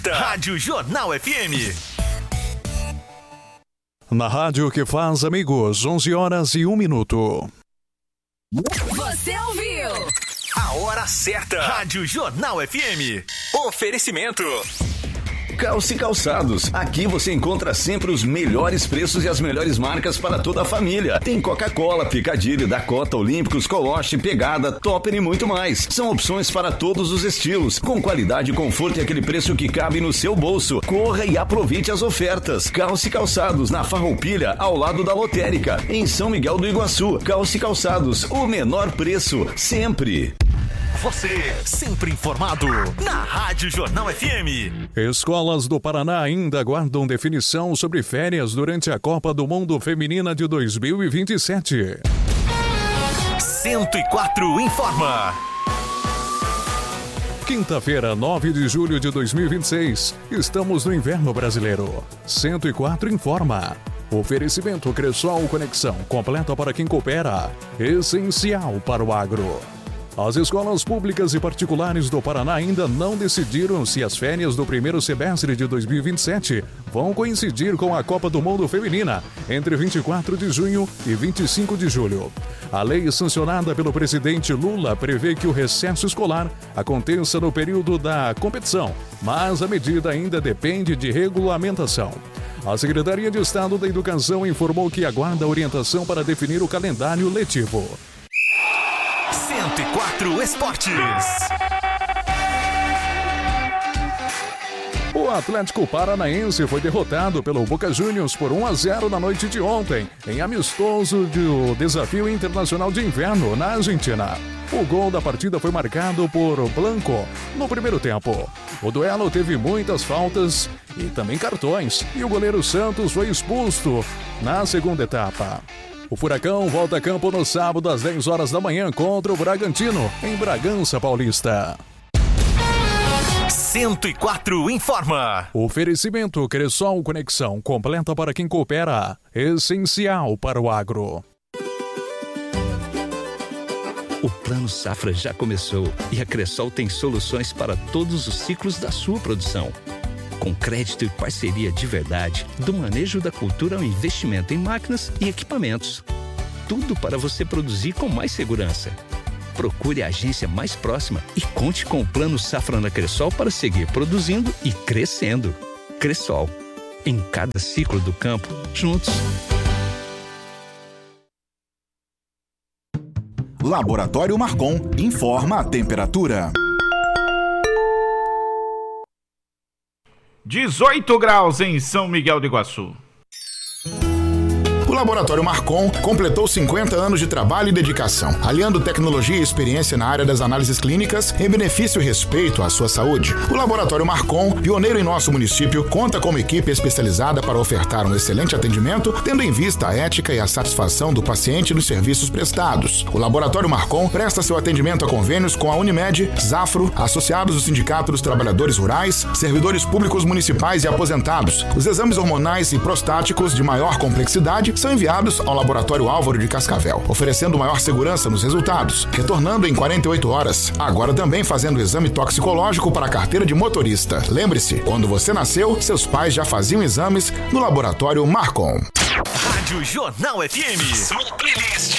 Rádio Jornal FM. Na rádio que faz amigos, 11h01. Você ouviu? A hora certa. Rádio Jornal FM. Oferecimento. Calce Calçados. Aqui você encontra sempre os melhores preços e as melhores marcas para toda a família. Tem Coca-Cola, Picadilly, Dakota, Olímpicos, Coloche, Pegada, Topper e muito mais. São opções para todos os estilos, com qualidade, conforto e aquele preço que cabe no seu bolso. Corra e aproveite as ofertas. Calce Calçados, na Farroupilha, ao lado da Lotérica, em São Miguel do Iguaçu. Calce Calçados, o menor preço, sempre. Você, sempre informado, na Rádio Jornal FM. Escolas do Paraná ainda aguardam definição sobre férias durante a Copa do Mundo Feminina de 2027. 104 informa. Quinta-feira, 9 de julho de 2026. Estamos no inverno brasileiro. 104 informa. Oferecimento Cressol Conexão, completa para quem coopera. Essencial para o agro. As escolas públicas e particulares do Paraná ainda não decidiram se as férias do primeiro semestre de 2027 vão coincidir com a Copa do Mundo Feminina, entre 24 de junho e 25 de julho. A lei sancionada pelo presidente Lula prevê que o recesso escolar aconteça no período da competição, mas a medida ainda depende de regulamentação. A Secretaria de Estado da Educação informou que aguarda orientação para definir o calendário letivo. 104 Esportes. O Atlético Paranaense foi derrotado pelo Boca Juniors por 1-0 na noite de ontem, em amistoso do Desafio Internacional de Inverno na Argentina. O gol da partida foi marcado por Blanco no primeiro tempo. O duelo teve muitas faltas e também cartões, e o goleiro Santos foi expulso na segunda etapa. O Furacão volta a campo no sábado às 10 horas da manhã contra o Bragantino, em Bragança Paulista. 104 informa. Oferecimento Cressol Conexão, completa para quem coopera. Essencial para o agro. O Plano Safra já começou e a Cressol tem soluções para todos os ciclos da sua produção. Com crédito e parceria de verdade, do manejo da cultura ao investimento em máquinas e equipamentos. Tudo para você produzir com mais segurança. Procure a agência mais próxima e conte com o Plano Safra na Cressol para seguir produzindo e crescendo. Cressol. Em cada ciclo do campo, juntos. Laboratório Marcon informa a temperatura. 18 graus em São Miguel do Iguaçu. O Laboratório Marcon completou 50 anos de trabalho e dedicação, aliando tecnologia e experiência na área das análises clínicas em benefício e respeito à sua saúde. O Laboratório Marcon, pioneiro em nosso município, conta com uma equipe especializada para ofertar um excelente atendimento, tendo em vista a ética e a satisfação do paciente nos serviços prestados. O Laboratório Marcon presta seu atendimento a convênios com a Unimed, Zafro, associados do Sindicato dos Trabalhadores Rurais, servidores públicos municipais e aposentados. Os exames hormonais e prostáticos de maior complexidade são enviados ao Laboratório Álvaro de Cascavel, oferecendo maior segurança nos resultados, retornando em 48 horas. Agora também fazendo exame toxicológico para a carteira de motorista. Lembre-se, quando você nasceu, seus pais já faziam exames no Laboratório Marcon. Rádio Jornal FM. Sua playlist.